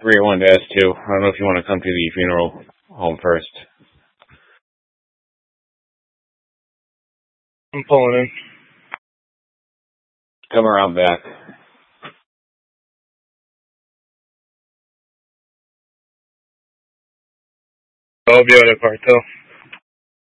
301 to S2. I don't know if you want to come to the funeral home first. I'm pulling in. Come around back. I'll be at a cartel.